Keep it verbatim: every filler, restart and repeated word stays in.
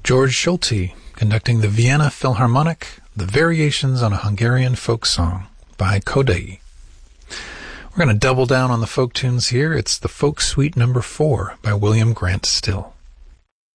George Schulte conducting the Vienna Philharmonic, the Variations on a Hungarian Folk Song by Kodai. We're going to double down on the folk tunes here. It's the Folk Suite number four by William Grant Still.